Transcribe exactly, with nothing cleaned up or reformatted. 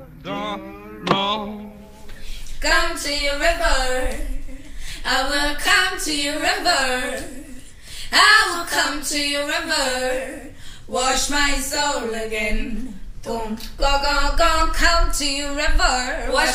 gone wrong. Come to your river, I will come to your river, I will come to your river, wash my soul again. Boom, go, go, go, come to your river, wash